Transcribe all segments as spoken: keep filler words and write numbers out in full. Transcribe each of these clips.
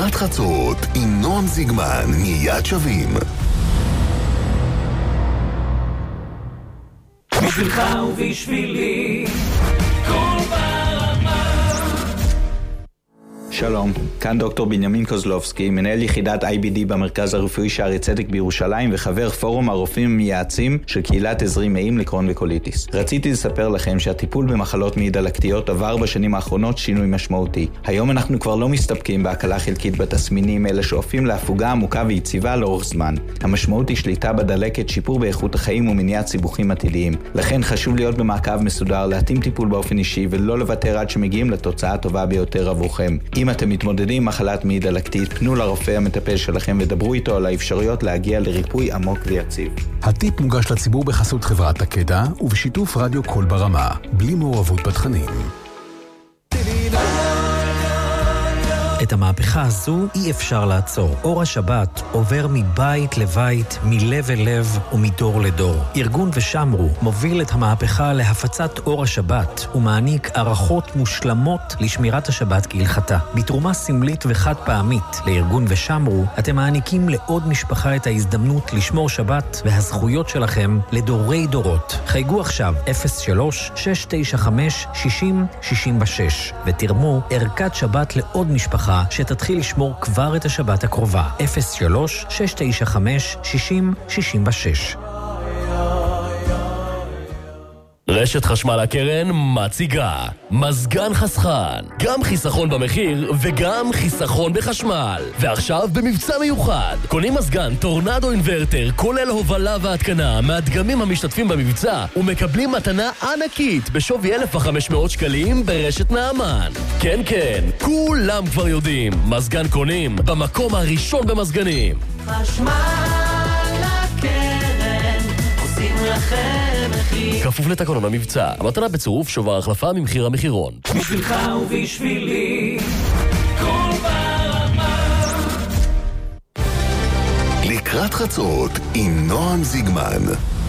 לקראת חצות עם נועם זיגמן מיד שווים. בשבילך ובשבילי כל ברמה. שלום, כאן דוקטור בנימין קוזלובסקי, מנהל יחידת איי בי די במרכז הרפואי שערי צדק בירושלים וחבר פורום הרופאים המייעצים של קהילת עזרי מעיים לקרון וקוליטיס. רציתי לספר לכם שהטיפול במחלות מעי דלקתיות עבר בשנים האחרונות שינוי משמעותי. היום אנחנו כבר לא מסתפקים בהקלה חלקית בתסמינים, אלא שואפים להפוגה עמוקה ויציבה לאורך זמן. המשמעות היא שליטה בדלקת, שיפור באיכות החיים ומניעת סיבוכים עתידיים. לכן חשוב להיות במעקב מסודר, להתאים טיפול באופן אישי ולא לוותר עד שמגיעים לתוצאה הטובה ביותר עבורכם. אם אתם מתמודדים עם מחלת מעי דלקתית, פנו לרופא המטפל שלכם ודברו איתו על האפשרויות להגיע לריפוי עמוק ויציב. הטיפ מוגש לציבור בחסות חברת הקדע ובשיתוף רדיו כל ברמה, בלי מעורבות בתכנים. את המהפכה הזו אי אפשר לעצור. אור השבת עובר מבית לבית, מלב אל לב ומדור לדור. ארגון ושמרו מוביל את המהפכה להפצת אור השבת ומעניק ערכות מושלמות לשמירת השבת כהלכתה. בתרומה סמלית וחד פעמית לארגון ושמרו, אתם מעניקים לעוד משפחה את ההזדמנות לשמור שבת והזכויות שלכם לדורי דורות. חייגו עכשיו אפס שלוש שש תשע חמש שש אפס שש שש ותרמו ערכת שבת לעוד משפחה שתתחיל לשמור כבר את השבת הקרובה. אפס שלוש שש תשע חמש שש אפס שש שש. רשת חשמל הקרן מציגה מזגן חסכן, גם חיסכון במחיר וגם חיסכון בחשמל. ועכשיו במבצע מיוחד, קונים מזגן טורנדו אינברטר כולל הובלה והתקנה מהדגמים המשתתפים במבצע ומקבלים מתנה ענקית בשווי אלף וחמש מאות שקלים ברשת נעמן. כן כן, כולם כבר יודעים, מזגן קונים במקום הראשון במזגנים. חשמל הקרן עושים לכם מחיר, כפוף לתקנון המבצע. המתנה בצירוף שובר החלפה ממחיר המחירון. בשבילך ובשבילי כל ברמה. לקראת חצות עם נועם זיגמן.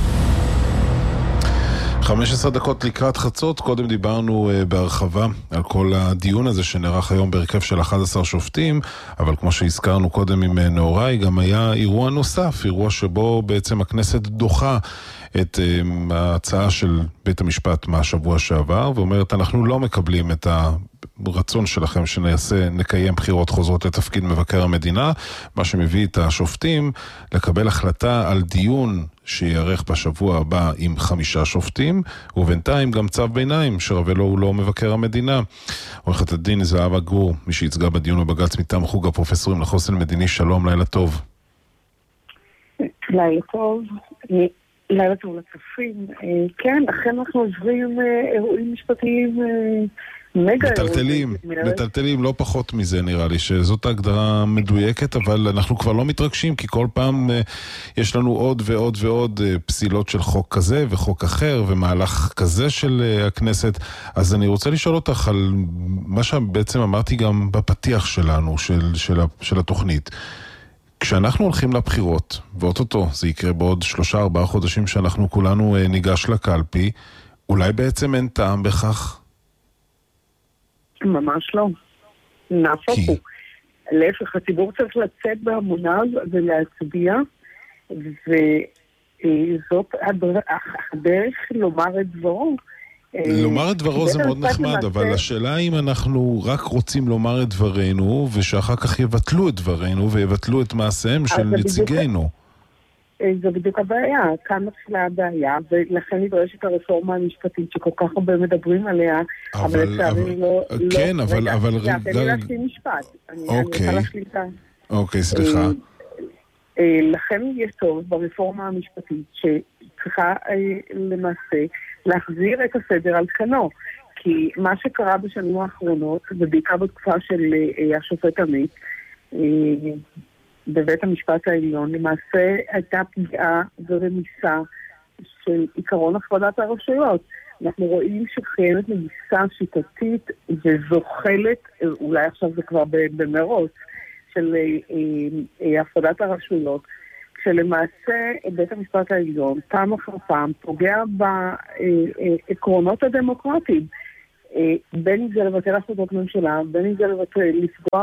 חמש עשרה דקות לקראת חצות. קודם דיברנו uh, בהרחבה על כל הדיון הזה שנערך היום בהרכב של אחד עשר שופטים, אבל כמו שהזכרנו קודם עם נאורי, גם היה אירוע נוסף, אירוע שבו בעצם הכנסת דוחה את uh, ההצעה של בית המשפט מהשבוע שעבר, ואומרת אנחנו לא מקבלים את הרצון שלכם שנעשה, נקיים בחירות חוזרות לתפקיד מבקר המדינה, מה שמביא את השופטים לקבל החלטה על דיון שיערך בשבוע הבא עם חמישה שופטים, ובינתיים גם צו ביניים שרווה לו הוא לא מבקר המדינה. עורכת הדין זהבה גור, מי שהצגה בדיון בבג"ץ מטעם חוג הפרופסורים לחוסן מדיני, שלום, לילה טוב. לילה טוב, לילה טוב לצופים. כן, לכן אנחנו עוברים אירועים משפטיים מגה מטלטלים, מטלטלים, לא פחות מזה נראה לי, שזאת ההגדרה מדויקת, אבל אנחנו כבר לא מתרגשים, כי כל פעם יש לנו עוד ועוד ועוד פסילות של חוק כזה וחוק אחר, ומהלך כזה של הכנסת. אז אני רוצה לשאול אותך על מה שבעצם אמרתי גם בפתיח שלנו, של, של, של התוכנית. כשאנחנו הולכים לבחירות, ואוטוטו זה יקרה בעוד שלושה ארבעה חודשים שאנחנו כולנו ניגש לקלפי, אולי בעצם אין טעם בכך? ממש לא. נהפוך הוא. להפך, הציבור צריך לצאת בהמוניו ולהצביע, וזאת הדרך לומר את דברו. לומר את דברו זה מאוד נחמד, אבל השאלה אם אנחנו רק רוצים לומר את דברנו, ושאחר כך יבטלו את דברנו, ויבטלו את מעשיהם של נציגינו. זה בדיוק הבעיה, כאן מתחילה הבעיה, ולכן נדרשת הרפורמה המשפטית שכל כך הרבה מדברים עליה, אבל לצערי לא... כן, אבל... רגע, תן לי להשלים משפט. אוקיי, אוקיי, סליחה. לכן יש טוב ברפורמה המשפטית שצריכה למעשה להחזיר את הסדר על כנו, כי מה שקרה בשנים האחרונות, ובעיקר בתקופה של השופט עמית, בבית המשפט העליון, למעשה הייתה פגיעה ורמיסה של עיקרון הפרדת הרשויות. אנחנו רואים שקיימת רמיסה שיטתית וזוחלת, אולי עכשיו זה כבר במרוץ, של הפרדת הרשויות, שלמעשה בית המשפט העליון פעם אחר פעם פוגע בעקרונות הדמוקרטיים. בין אם זה לבטל החלטות ממשלה, בין אם זה לבטל, לפגוע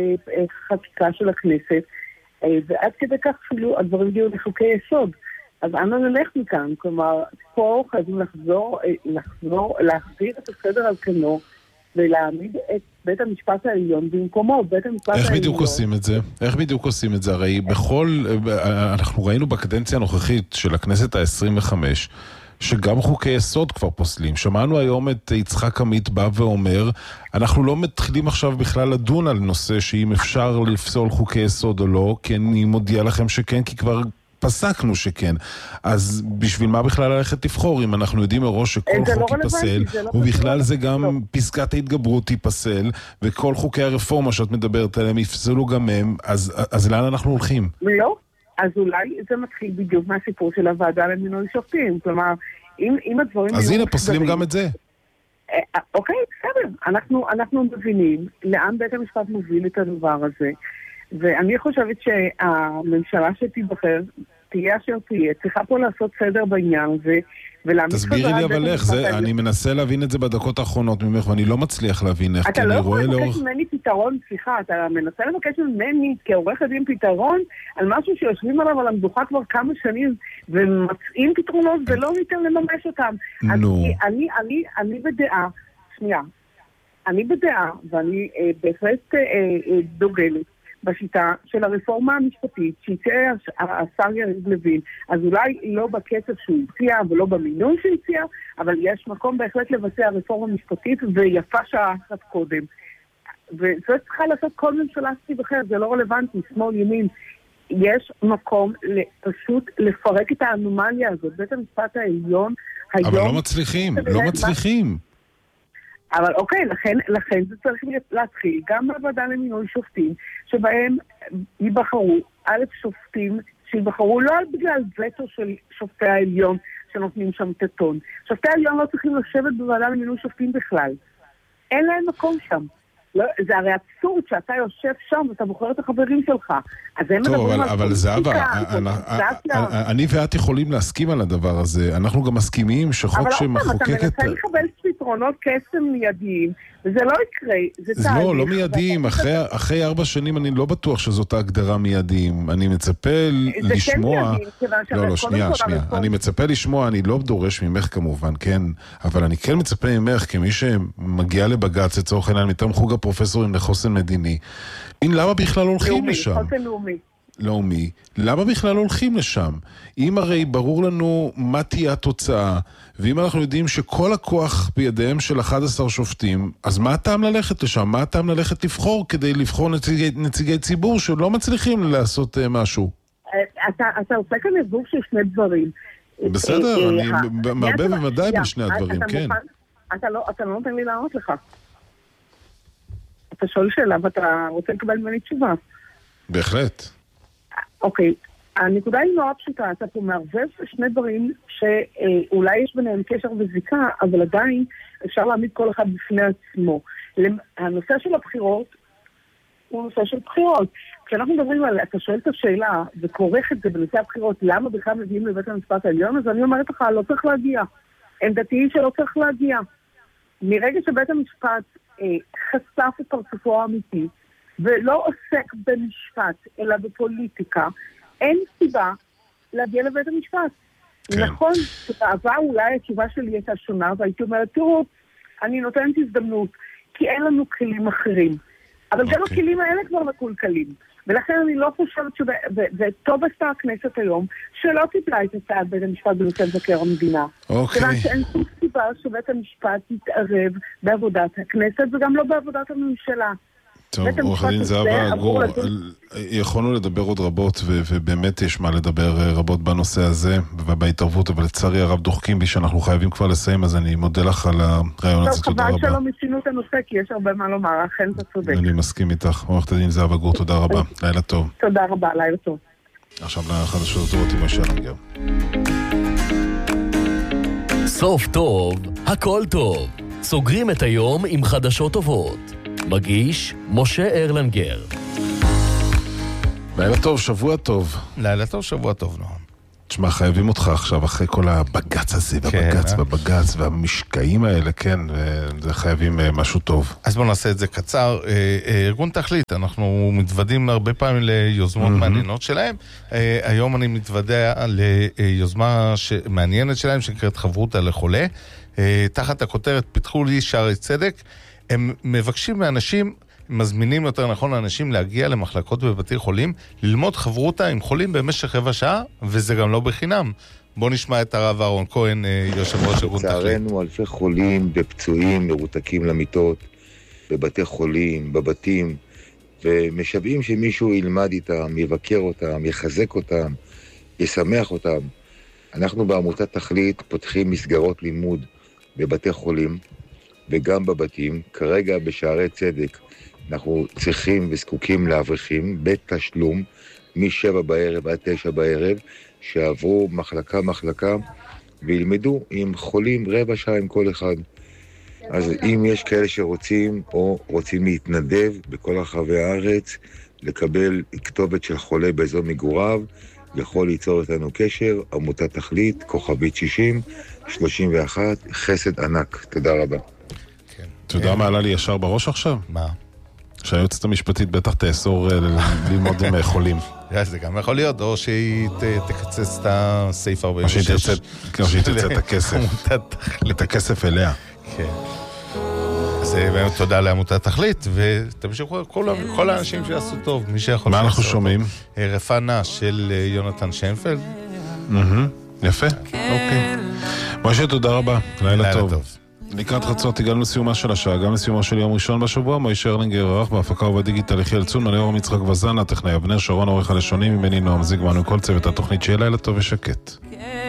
בחקיקה של הכנסת, ועד כדי כך אפילו הדברים הגיעו לחוקי יסוד. אז אנה נלך מכאן, כלומר, פה חייבים לחזור, לחזור, להחזיר את הסדר על כנו, ולהעמיד את בית המשפט העליון במקומו. בית המשפט איך העליון... בדיוק עושים את זה? איך בדיוק עושים את זה? הרי בכל, אנחנו ראינו בקדנציה הנוכחית של הכנסת ה-עשרים וחמש, שגם חוקי יסוד כבר פוסלים. שמענו היום את יצחק עמית בא ואומר, אנחנו לא מתחילים עכשיו בכלל לדון על נושא שאם אפשר לפסול חוקי יסוד או לא, כי אני מודיע לכם שכן, כי כבר פסקנו שכן. אז בשביל מה בכלל ללכת לבחור, אם אנחנו יודעים מראש שכל חוק ייפסל, ובכלל זה גם פסקת ההתגברות ייפסל, וכל חוקי הרפורמה שאת מדברת עליהם יפסלו גם הם, אז לאן אנחנו הולכים? לא. אז אולי זה מתחיל בדיוק מהסיפור של הוועדה למינוי שופטים. כלומר, אם, אם הדברים... אז הנה, פוסלים גם את זה. אוקיי, בסדר. אנחנו, אנחנו מבינים לאן בית המשפט מוביל את הדבר הזה. ואני חושבת שהממשלה שתיבחר, תהיה אשר תהיה, צריכה פה לעשות סדר בעניין הזה, תסבירי לי אבל איך, אני מנסה להבין את זה בדקות האחרונות ממך, ואני לא מצליח להבין איך, אתה לא יכול לבקש ממני פתרון, סליחה, אתה מנסה לבקש ממני כעורך הדין פתרון על משהו שיושבים עליו על המדוכה כבר כמה שנים, ומצאים פתרונות ולא ניתן לממש אותם. נו. אני בדעה, שנייה, אני בדעה, ואני בהחלט דוגלת, בשיטה של הרפורמה המשפטית שיצא השר יריב לוין, אז אולי לא בקצב שהוא הציע ולא במינוי שהוא הציע, אבל יש מקום בהחלט לבצע רפורמה משפטית, ויפה שעה אחת קודם. וזה צריכה לעשות כל ממשלה שתיבחר, זה לא רלוונטי, שמאל ימין. יש מקום פשוט לפרק את האנומליה הזאת. בית המשפט העליון היום... אבל לא מצליחים, לא מצליחים. אבל אוקיי, לכן, לכן זה צריך להתחיל גם בוועדה למינוי שופטים, שבהם ייבחרו א' שופטים, שיבחרו לא בגלל וטו של שופטי העליון שנותנים שם טטון. שופטי העליון לא צריכים לשבת בוועדה למינוי שופטים בכלל. אין להם מקום שם. לא, זה הרי אבסורד שאתה יושב שם ואתה בוחר את החברים שלך. אז הם טוב, מדברים אבל, על אבל זהבה, פוליטיקה. אני ואת יכולים להסכים על הדבר הזה. אנחנו גם מסכימים שחוק שמחוקק את... אבל אתה מנסה לקבל פתרונות קסם מיידיים, וזה לא יקרה. זה לא, לא מיידיים. אחרי ארבע שנים אני לא בטוח שזאת ההגדרה מיידיים. אני מצפה לשמוע... לא, לא, שנייה, שנייה. אני מצפה לשמוע, אני לא דורש ממך כמובן, כן, אבל אני כן מצפה ממך כמי שמגיע לבג"ץ לצורך העניין מטעם חוג הפרופסורים לחוסן מדיני. אם למה בכלל הולכים לשם? חוסן לאומי. לאומי. למה בכלל הולכים לשם? אם הרי ברור לנו מה תהיה התוצאה, ואם אנחנו יודעים שכל הכוח בידיהם של אחד עשר שופטים, אז מה הטעם ללכת לשם? מה הטעם ללכת לבחור כדי לבחור נציגי, נציגי ציבור שלא מצליחים לעשות uh, משהו? אתה, אתה עושה כאן עזור של שני דברים. בסדר, אני מרבה ומדי בין שני הדברים, כן. אתה לא, אתה לא נותן לי לענות לך. אתה שואל שאלה ואתה רוצה לקבל ממני תשובה. בהחלט. אוקיי, הנקודה היא נורא פשוטה, אתה פה מערבב שני דברים שאולי יש ביניהם קשר וזיקה, אבל עדיין אפשר להעמיד כל אחד בפני עצמו. הנושא של הבחירות הוא נושא של בחירות. כשאנחנו מדברים על, אתה שואל את השאלה וכורך את זה בנושא הבחירות, למה בכלל מגיעים לבית המשפט העליון, אז אני אומרת לך, לא צריך להגיע. עמדתי היא שלא צריך להגיע. מרגע שבית המשפט אה, חשף את פרצופו האמיתי, ולא עוסק במשפט, אלא בפוליטיקה, אין סיבה להגיע לבית המשפט. כן. נכון, שבעבר אולי התשובה שלי הייתה שונה, והייתי אומרת, תראו, אני נותנת הזדמנות, כי אין לנו כלים אחרים. אבל okay. גם הכלים האלה כבר מקולקלים. ולכן אני לא חושבת שטוב עשתה הכנסת היום, שלא טיפלה את הצעת בית המשפט בנושא מבקר המדינה. אוקיי. כיוון שאין שום סיבה שבית המשפט יתערב בעבודת הכנסת, וגם לא בעבודת הממשלה. טוב, עורך הדין זהבה גור, יכולנו לדבר עוד רבות, ובאמת יש מה לדבר רבות בנושא הזה, ובהתערבות, אבל לצערי הרב דוחקים בי שאנחנו חייבים כבר לסיים, אז אני מודה לך על הרעיון הזה, תודה רבה. טוב, חבל שלא מיצינו את הנושא, כי יש הרבה מה לומר, אכן אתה צודק. אני מסכים איתך, עורכת הדין זהבה גור, תודה רבה, לילה טוב. תודה רבה, לילה טוב. עכשיו לחדשות הטובות עם השלנגר. סוף טוב, הכל טוב. סוגרים את היום עם חדשות טובות. מגיש משה ארלנגר. לילה טוב, שבוע טוב. לילה טוב, שבוע טוב, נועם. תשמע, חייבים אותך עכשיו, אחרי כל הבגץ הזה, והבגץ והבגץ, והמשקעים האלה, כן, זה חייבים משהו טוב. אז בואו נעשה את זה קצר. ארגון תכלית, אנחנו מתוודים הרבה פעמים ליוזמות מעניינות שלהם. היום אני מתוודע ליוזמה מעניינת שלהם, שנקראת חברותא לחולה. תחת הכותרת, פיתחו לי שערי צדק. הם מבקשים מאנשים, מזמינים יותר נכון לאנשים להגיע למחלקות בבתי חולים, ללמוד חברותא עם חולים במשך רבע שעה, וזה גם לא בחינם. בוא נשמע את הרב אהרון כהן, יושב ראש ארגון תכלית. לצערנו אלפי חולים ופצועים מרותקים למיטות, בבתי חולים, בבתים, ומשוועים שמישהו ילמד איתם, יבקר אותם, יחזק אותם, ישמח אותם. אנחנו בעמותת תכלית פותחים מסגרות לימוד בבתי חולים וגם בבתים. כרגע בשערי צדק אנחנו צריכים וזקוקים לאברכים בתשלום משבע בערב עד תשע בערב, שעברו מחלקה מחלקה וילמדו עם חולים רבע שעה עם כל אחד. אז אם יש כאלה שרוצים או רוצים להתנדב בכל רחבי הארץ, לקבל כתובת של חולה באזור מגוריו, יכול ליצור איתנו קשר, עמותת תכלית, כוכבית שישים, שלושים ואחת, חסד ענק. תודה רבה. אתה יודע מה עלה לי ישר בראש עכשיו? מה? שהיועצת המשפטית בטח תאסור ללמוד עם חולים. זה גם יכול להיות, או שהיא תקצץ את הסעיף ארבעים ושש. או שהיא תרצה את הכסף. את הכסף אליה. כן. אז באמת תודה לעמותת תכלית, ותמשיכו כל האנשים שיעשו טוב, מי שיכול... מה אנחנו שומעים? רפנה של יונתן שיינפלד. יפה, אוקיי. משה, תודה רבה. לילה טוב. לקראת חצות הגענו לסיומה של השעה, גם לסיומו של יום ראשון בשבוע. מוישה ארלינגר ערך בהפקה ובדיגיטל יחיאל צון, מליאור מצחק וזן, הטכנאי אבנר שרון עורך הלשונים, ממני נועם זיגמן וכל צוות התוכנית. שיהיה לילה טוב ושקט.